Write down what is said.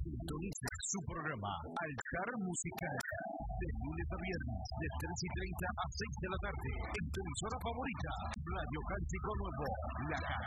Sintonice su programa Altar Musical de lunes a viernes de 3:30 a 6 de la tarde en tu emisora favorita, Radio Cántico Nuevo, La